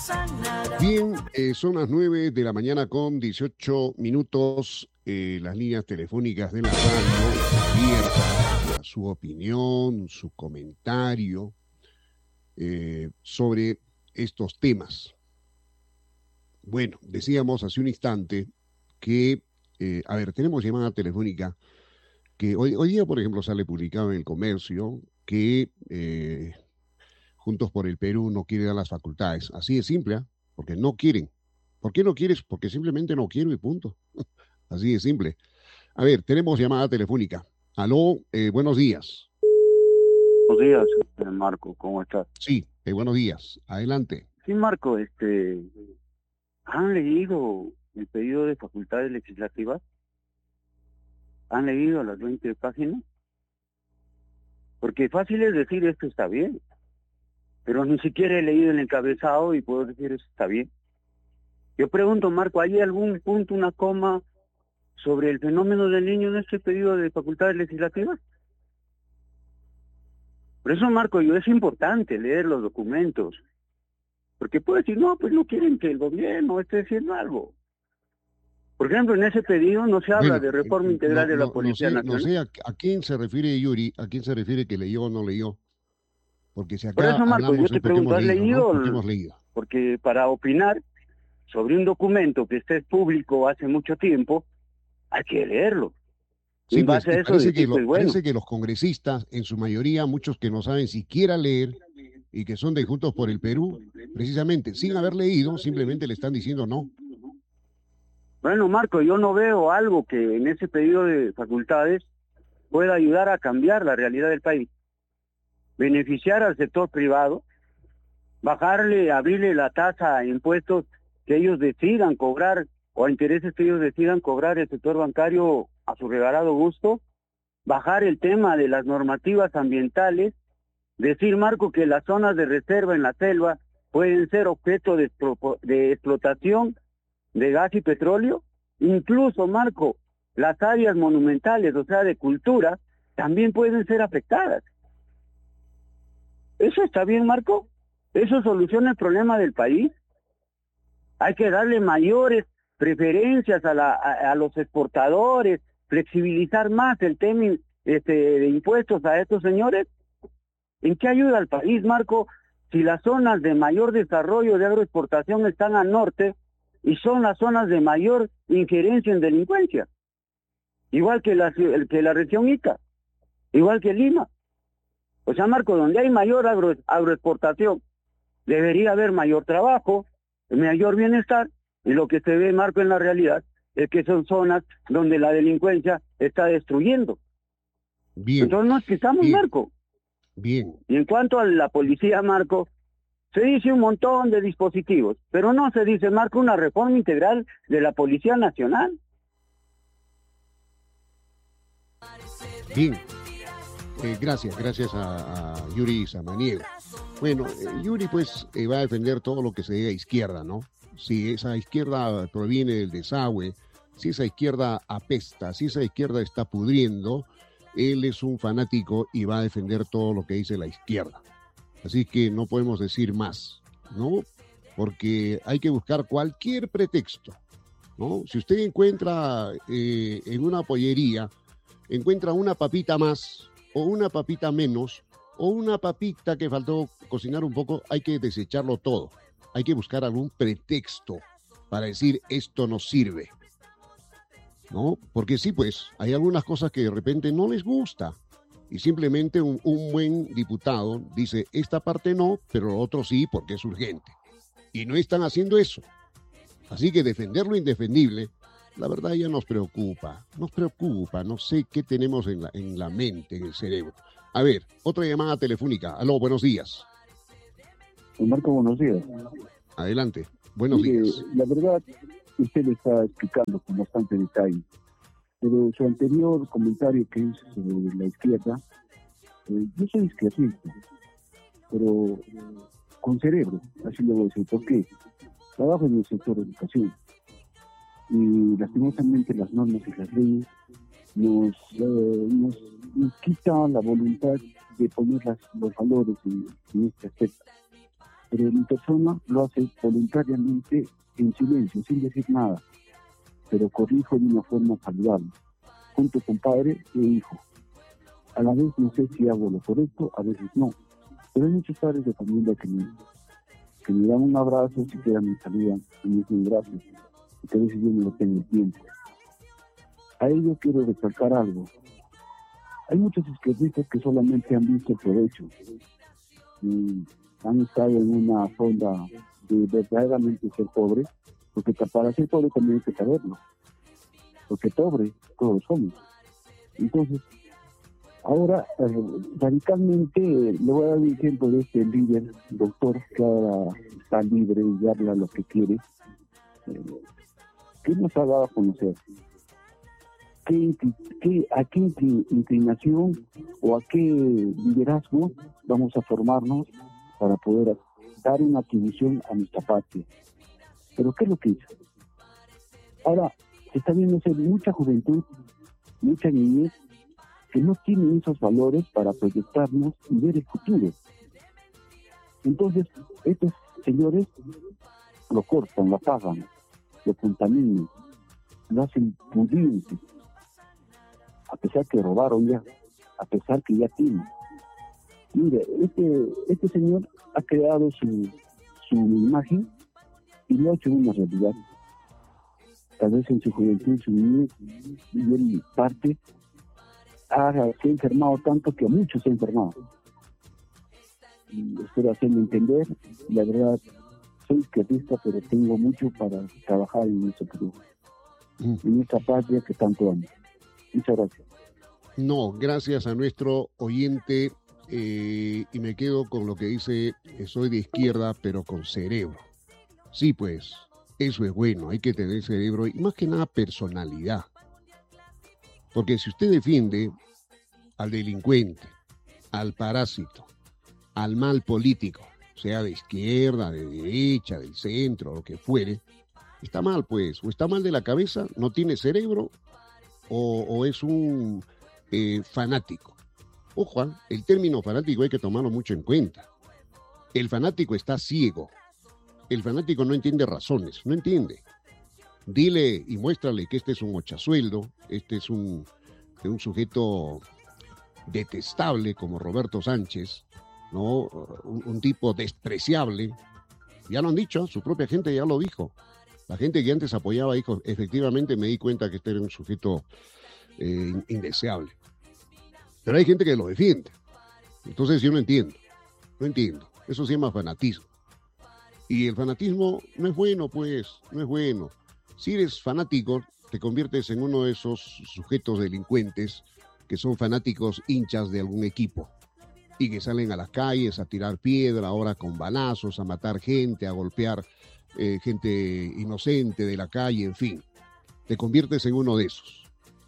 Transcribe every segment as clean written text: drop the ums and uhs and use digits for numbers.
Bien, son las 9 de la mañana con 18 minutos. Las líneas telefónicas de la radio abiertas a su opinión, su comentario sobre estos temas. Bueno, decíamos hace un instante que, tenemos llamada telefónica que hoy día, por ejemplo, sale publicado en El Comercio que Juntos por el Perú no quiere dar las facultades. Así de simple, ¿ah? Porque no quieren. ¿Por qué no quieres? Porque simplemente no quiero y punto. Así de simple. A ver, tenemos llamada telefónica. Aló, buenos días. Buenos días, Marco, ¿cómo estás? Sí, buenos días. Adelante. Sí, Marco, ¿han leído el pedido de facultades legislativas? ¿Han leído las 20 páginas? Porque fácil es decir esto está bien, pero ni siquiera he leído el encabezado y puedo decir esto está bien. Yo pregunto, Marco, ¿hay algún punto, una coma sobre el fenómeno del niño en este pedido de facultades legislativas? Por eso, Marco, es importante leer los documentos, porque puede decir, no, pues no quieren que el gobierno esté haciendo algo. Por ejemplo, en ese pedido no se habla de reforma integral de la Policía Nacional. No sé a quién se refiere Yuri, a quién se refiere que leyó o no leyó. Porque si Por acá eso, Marco, yo hablamos te es porque pregunto, hemos ¿has leído, leído? ¿no? Porque hemos leído. Porque para opinar sobre un documento que esté público hace mucho tiempo, hay que leerlo. Sí, en pues, base a eso decir, pues bueno. parece que los congresistas, en su mayoría, muchos que no saben siquiera leer y que son de Juntos por el Perú, precisamente, sin haber leído, simplemente le están diciendo no. Bueno, Marco, yo no veo algo que en ese pedido de facultades pueda ayudar a cambiar la realidad del país. Beneficiar al sector privado, bajarle, abrirle la tasa a impuestos que ellos decidan cobrar o a intereses que ellos decidan cobrar el sector bancario a su regalado gusto, bajar el tema de las normativas ambientales, decir, Marco, que las zonas de reserva en la selva pueden ser objeto de explotación de gas y petróleo, incluso, Marco, las áreas monumentales, o sea, de cultura, también pueden ser afectadas. ¿Eso está bien, Marco? ¿Eso soluciona el problema del país? Hay que darle mayores preferencias a los exportadores, flexibilizar más el tema de impuestos a estos señores. ¿En qué ayuda al país, Marco, si las zonas de mayor desarrollo de agroexportación están al norte y son las zonas de mayor injerencia en delincuencia? Igual que la región Ica, igual que Lima. O sea, Marco, donde hay mayor agroexportación, debería haber mayor trabajo, mayor bienestar, y lo que se ve, Marco, en la realidad es que son zonas donde la delincuencia está destruyendo. Bien. Entonces no es que estamos, bien, Marco. Bien. Y en cuanto a la policía, Marco, se dice un montón de dispositivos, pero no se dice, Marco, una reforma integral de la Policía Nacional. Bien. Gracias a Yuri Samaniego. Bueno, Yuri pues va a defender todo lo que se diga izquierda, ¿no? Si esa izquierda proviene del desagüe, si esa izquierda apesta, si esa izquierda está pudriendo, él es un fanático y va a defender todo lo que dice la izquierda. Así que no podemos decir más, ¿no? Porque hay que buscar cualquier pretexto, ¿no? Si usted encuentra en una pollería, encuentra una papita más o una papita menos o una papita que faltó cocinar un poco, hay que desecharlo todo. Hay que buscar algún pretexto para decir esto no sirve, ¿no? Porque sí, pues, hay algunas cosas que de repente no les gusta y simplemente un buen diputado dice, esta parte no, pero lo otro sí porque es urgente. Y no están haciendo eso. Así que defender lo indefendible, la verdad ya nos preocupa, no sé qué tenemos en la mente, en el cerebro. A ver, otra llamada telefónica. Aló, buenos días. Marco, buenos días. Adelante, buenos días. La verdad, usted le está explicando con bastante detalle, pero su anterior comentario que hizo sobre la izquierda, yo soy izquierdista, pero con cerebro, así le voy a decir. ¿Por qué? Trabajo en el sector de educación y lastimosamente las normas y las leyes nos quitan la voluntad de poner los valores en este aspecto. pero mi persona lo hace voluntariamente en silencio, sin decir nada, pero corrijo de una forma saludable, junto con padre e hijo. A la vez no sé si hago lo correcto, a veces no, pero hay muchos padres de familia que me dan un abrazo, siquiera me saludan y me dicen gracias, y que a veces yo no lo tengo tiempo. A ello quiero recalcar algo. Hay muchos izquierdistas que solamente han visto el provecho, han estado en una fonda de verdaderamente ser pobre, porque para ser pobre también hay que saberlo, porque pobre todos somos. Entonces, ahora radicalmente le voy a dar un ejemplo de este líder, doctor, que ahora está libre y habla lo que quiere. ¿Qué nos ha dado a conocer? ¿A qué inclinación o a qué liderazgo vamos a formarnos para poder dar una atribución a nuestra patria? ¿Pero qué es lo que hizo? Ahora, se está viendo mucha juventud, mucha niñez, que no tienen esos valores para proyectarnos y ver el futuro. Entonces, estos señores lo cortan, lo apagan, lo contaminan, lo hacen pudiente, a pesar que robaron ya, a pesar que ya tienen. Mire, este señor ha creado su imagen y lo ha hecho una realidad. Tal vez en su juventud, su niñez, y él parte, se ha enfermado tanto que a muchos se ha enfermado. Y espero hacerme entender. La verdad, soy izquierdista, pero tengo mucho para trabajar en eso, en esta patria que tanto amo. Muchas gracias. No, gracias a nuestro oyente, y me quedo con lo que dice, soy de izquierda, pero con cerebro. Sí, pues, eso es bueno, hay que tener cerebro y más que nada personalidad. Porque si usted defiende al delincuente, al parásito, al mal político, sea de izquierda, de derecha, del centro, lo que fuere, está mal, pues, o está mal de la cabeza, no tiene cerebro, o es un fanático. Ojo, el término fanático hay que tomarlo mucho en cuenta. El fanático está ciego. El fanático no entiende razones, no entiende. Dile y muéstrale que este es un mochasueldo, este es un sujeto detestable como Roberto Sánchez, ¿no? Un tipo despreciable. Ya lo han dicho, su propia gente ya lo dijo. La gente que antes apoyaba dijo, efectivamente me di cuenta que este era un sujeto indeseable. Pero hay gente que lo defiende. Entonces yo no entiendo. Eso se llama fanatismo. Y el fanatismo no es bueno, pues, no es bueno. Si eres fanático, te conviertes en uno de esos sujetos delincuentes que son fanáticos hinchas de algún equipo y que salen a las calles a tirar piedra, ahora con balazos, a matar gente, a golpear gente inocente de la calle, en fin. Te conviertes en uno de esos.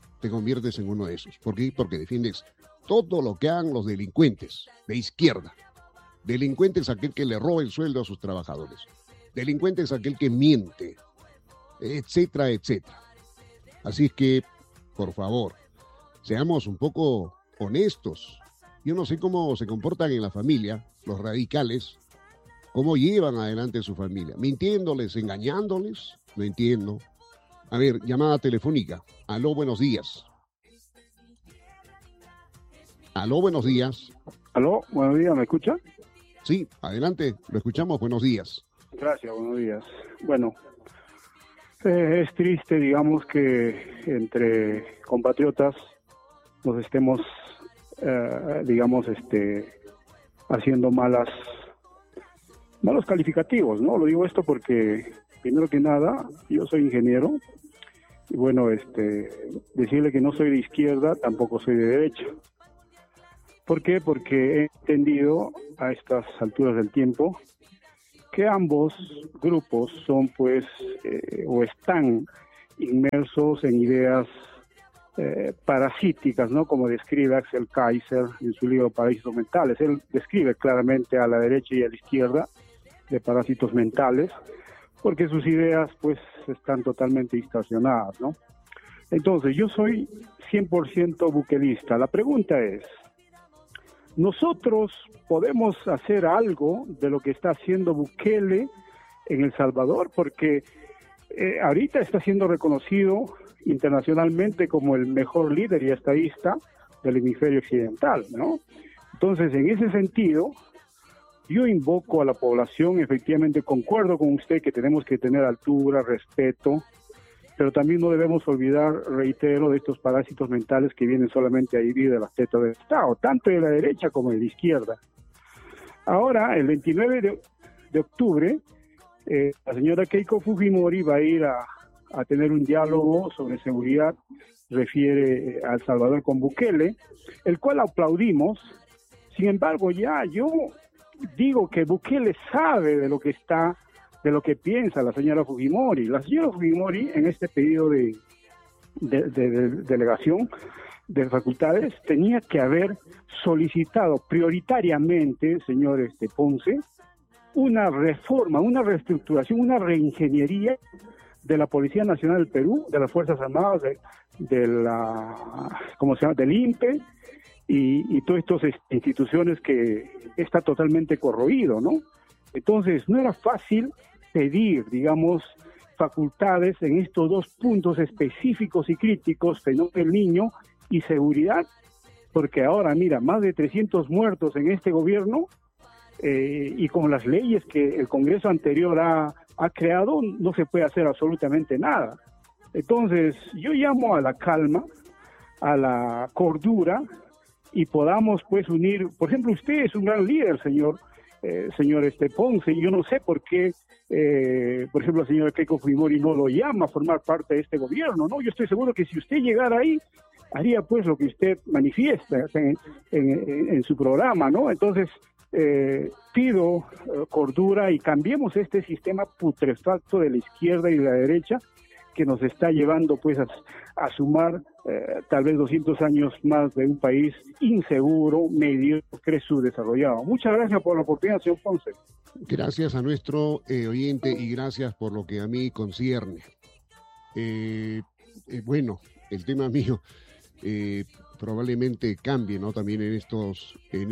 ¿Por qué? Porque defiendes todo lo que hagan los delincuentes de izquierda. Delincuente es aquel que le roba el sueldo a sus trabajadores. Delincuente es aquel que miente, etcétera, etcétera. Así es que, por favor, seamos un poco honestos. Yo no sé cómo se comportan en la familia, los radicales, cómo llevan adelante su familia. Mintiéndoles, engañándoles, no entiendo. A ver, llamada telefónica. Aló, buenos días. Aló, buenos días. Aló, buenos días, ¿me escucha? Sí, adelante, lo escuchamos, buenos días. Gracias, buenos días. Bueno, es triste, digamos, que entre compatriotas nos estemos, haciendo malos calificativos, ¿no? Lo digo esto porque, primero que nada, yo soy ingeniero, y bueno, decirle que no soy de izquierda, tampoco soy de derecha. ¿Por qué? Porque he entendido a estas alturas del tiempo que ambos grupos son, pues, o están inmersos en ideas parasíticas, ¿no? Como describe Axel Kaiser en su libro Parásitos Mentales. Él describe claramente a la derecha y a la izquierda de parásitos mentales, porque sus ideas, pues, están totalmente distorsionadas, ¿no? Entonces, yo soy 100% buquelista. La pregunta es, nosotros podemos hacer algo de lo que está haciendo Bukele en El Salvador, porque ahorita está siendo reconocido internacionalmente como el mejor líder y estadista del hemisferio occidental, ¿no? Entonces, en ese sentido, yo invoco a la población, efectivamente concuerdo con usted que tenemos que tener altura, respeto, pero también no debemos olvidar, reitero, de estos parásitos mentales que vienen solamente a vivir de las tetas del Estado, tanto de la derecha como de la izquierda. Ahora, el 29 de octubre, la señora Keiko Fujimori va a ir a tener un diálogo sobre seguridad, refiere a El Salvador con Bukele, el cual aplaudimos. Sin embargo, ya yo digo que Bukele sabe de lo que piensa la señora Fujimori. La señora Fujimori, en este pedido de delegación de facultades, tenía que haber solicitado prioritariamente, señor Ponce, una reforma, una reestructuración, una reingeniería de la Policía Nacional del Perú, de las Fuerzas Armadas, del INPE y todas estas instituciones que está totalmente corroído, ¿no? Entonces, no era fácil pedir, digamos, facultades en estos dos puntos específicos y críticos, fenómeno del niño y seguridad, porque ahora, mira, más de 300 muertos en este gobierno, y con las leyes que el Congreso anterior ha creado, no se puede hacer absolutamente nada. Entonces, yo llamo a la calma, a la cordura, y podamos pues unir. Por ejemplo, usted es un gran líder, señor Ponce, y yo no sé por qué, por ejemplo, la señora Keiko Fujimori no lo llama a formar parte de este gobierno, ¿no? Yo estoy seguro que si usted llegara ahí, haría pues lo que usted manifiesta en su programa, ¿no? Entonces, pido cordura y cambiemos este sistema putrefacto de la izquierda y de la derecha que nos está llevando pues a sumar tal vez 200 años más de un país inseguro, mediocre, subdesarrollado. Muchas gracias por la oportunidad, señor Ponce. Gracias a nuestro oyente y gracias por lo que a mí concierne. Bueno, el tema mío probablemente cambie, ¿no? También en estos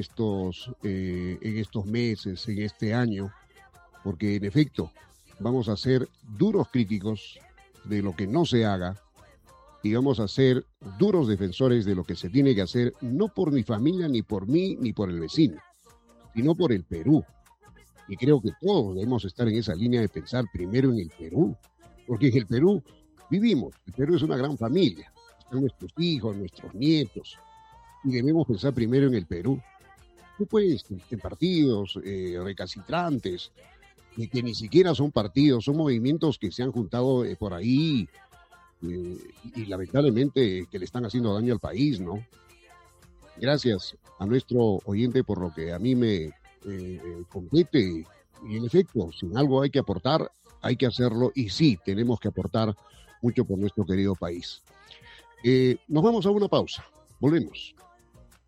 meses, en este año, porque en efecto vamos a ser duros críticos de lo que no se haga y vamos a ser duros defensores de lo que se tiene que hacer, no por mi familia, ni por mí, ni por el vecino, sino por el Perú. Y creo que todos debemos estar en esa línea de pensar primero en el Perú, porque en el Perú vivimos, el Perú es una gran familia, están nuestros hijos, nuestros nietos, y debemos pensar primero en el Perú. No puedes en partidos recalcitrantes, que ni siquiera son partidos, son movimientos que se han juntado por ahí y lamentablemente que le están haciendo daño al país, ¿no? Gracias a nuestro oyente por lo que a mí me compete y en efecto, si algo hay que aportar, hay que hacerlo y sí, tenemos que aportar mucho por nuestro querido país. Nos vamos a una pausa, volvemos.